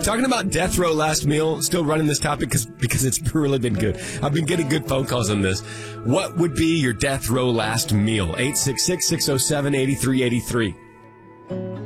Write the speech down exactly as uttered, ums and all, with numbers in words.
Talking about death row last meal, still running this topic because because it's really been good. I've been getting good phone calls on this. What would be your death row last meal? eight six six, six oh seven, eight three eight three.